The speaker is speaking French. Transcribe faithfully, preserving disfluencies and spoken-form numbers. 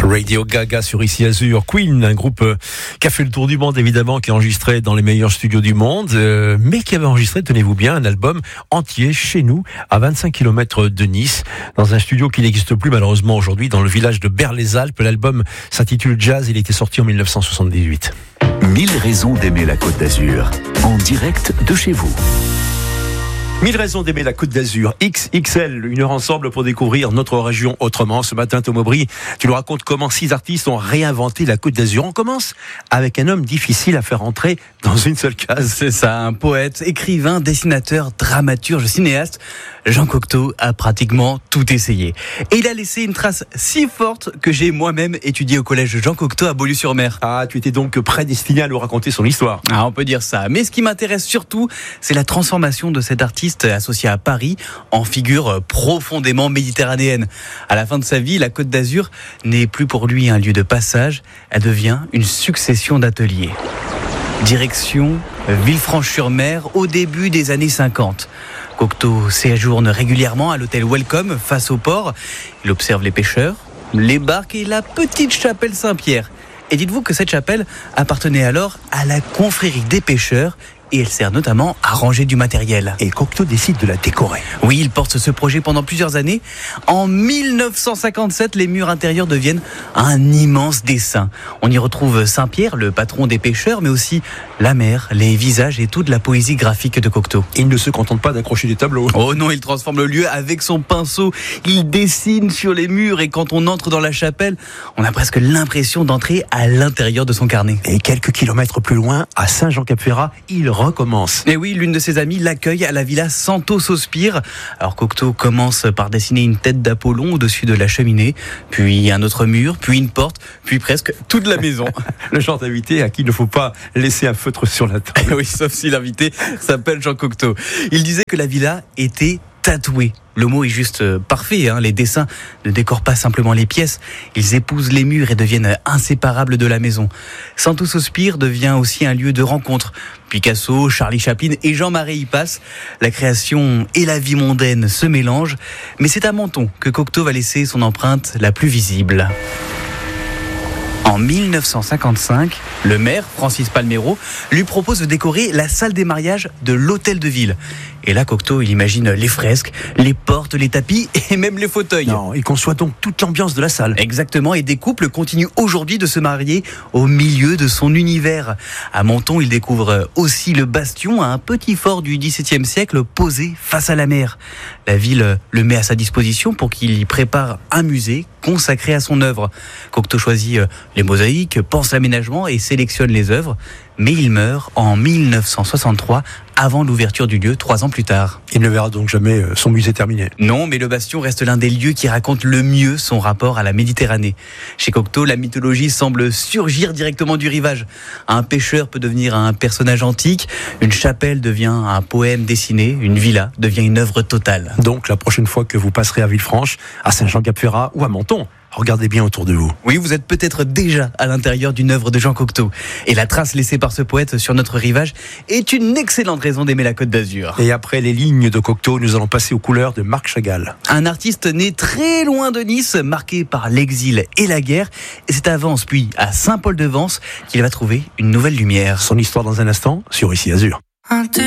Radio Gaga sur Ici Azur. Queen, un groupe euh, qui a fait le tour du monde évidemment, qui a enregistré dans les meilleurs studios du monde, euh, mais qui avait enregistré, tenez-vous bien, un album entier chez nous, à vingt-cinq kilomètres de Nice, dans un studio qui n'existe plus malheureusement aujourd'hui, dans le village de Berre-les-Alpes. L'album s'intitule Jazz, il était sorti en dix-neuf cent soixante-dix-huit. Mille raisons d'aimer la Côte d'Azur, en direct de chez vous. Mille raisons d'aimer la Côte d'Azur, X X L, une heure ensemble pour découvrir notre région autrement. Ce matin, Tom Aubry, tu nous racontes comment six artistes ont réinventé la Côte d'Azur. On commence avec un homme difficile à faire entrer dans une seule case. C'est ça, un poète, écrivain, dessinateur, dramaturge, cinéaste. Jean Cocteau a pratiquement tout essayé. Et il a laissé une trace si forte que j'ai moi-même étudié au collège Jean Cocteau à Beaulieu-sur-Mer. Ah, tu étais donc prédestiné à nous raconter son histoire. Ah, on peut dire ça. Mais ce qui m'intéresse surtout, c'est la transformation de cet artiste associé à Paris en figure profondément méditerranéenne. À la fin de sa vie, la Côte d'Azur n'est plus pour lui un lieu de passage, elle devient une succession d'ateliers. Direction Villefranche-sur-Mer au début des années cinquante. Cocteau séjourne régulièrement à l'hôtel Welcome face au port. Il observe les pêcheurs, les barques et la petite chapelle Saint-Pierre. Et dites-vous que cette chapelle appartenait alors à la confrérie des pêcheurs et elle sert notamment à ranger du matériel. Et Cocteau décide de la décorer. Oui, il porte ce projet pendant plusieurs années. En dix-neuf cent cinquante-sept, les murs intérieurs deviennent un immense dessin. On y retrouve Saint-Pierre, le patron des pêcheurs, mais aussi la mer, les visages et toute la poésie graphique de Cocteau. Il ne se contente pas d'accrocher des tableaux. Oh non, il transforme le lieu avec son pinceau. Il dessine sur les murs et quand on entre dans la chapelle, on a presque l'impression d'entrer à l'intérieur de son carnet. Et quelques kilomètres plus loin, à Saint-Jean-Cap-Ferrat, il recommence. Et oui, l'une de ses amies l'accueille à la villa Santo Sospir. Alors Cocteau commence par dessiner une tête d'Apollon au-dessus de la cheminée, puis un autre mur, puis une porte, puis presque toute la maison. Le genre d'invité à qui il ne faut pas laisser un feutre sur la table. Oui, sauf si l'invité s'appelle Jean Cocteau. Il disait que la villa était tatouée. Le mot est juste parfait, hein. Les dessins ne décorent pas simplement les pièces, ils épousent les murs et deviennent inséparables de la maison. Santo Sospir devient aussi un lieu de rencontre. Picasso, Charlie Chaplin et Jean-Marie y passent. La création et la vie mondaine se mélangent, mais c'est à Menton que Cocteau va laisser son empreinte la plus visible. En dix-neuf cent cinquante-cinq, le maire, Francis Palmero, lui propose de décorer la salle des mariages de l'hôtel de ville. Et là, Cocteau, il imagine les fresques, les portes, les tapis et même les fauteuils. Non, il conçoit donc toute l'ambiance de la salle. Exactement, et des couples continuent aujourd'hui de se marier au milieu de son univers. À Menton, il découvre aussi le Bastion, un petit fort du dix-septième siècle posé face à la mer. La ville le met à sa disposition pour qu'il y prépare un musée consacré à son œuvre. Cocteau choisit les mosaïques, pense l'aménagement et sélectionne les œuvres. Mais il meurt en dix-neuf cent soixante-trois, avant l'ouverture du lieu, trois ans plus tard. Il ne verra donc jamais son musée terminé. Non, mais le Bastion reste l'un des lieux qui raconte le mieux son rapport à la Méditerranée. Chez Cocteau, la mythologie semble surgir directement du rivage. Un pêcheur peut devenir un personnage antique, une chapelle devient un poème dessiné, une villa devient une œuvre totale. Donc la prochaine fois que vous passerez à Villefranche, à Saint-Jean-Cap-Ferrat ou à Menton, regardez bien autour de vous. Oui, vous êtes peut-être déjà à l'intérieur d'une œuvre de Jean Cocteau. Et la trace laissée par ce poète sur notre rivage est une excellente raison d'aimer la Côte d'Azur. Et après les lignes de Cocteau, nous allons passer aux couleurs de Marc Chagall. Un artiste né très loin de Nice, marqué par l'exil et la guerre. Et c'est à Vence, puis à Saint-Paul-de-Vence, qu'il va trouver une nouvelle lumière. Son histoire dans un instant sur Ici Azur.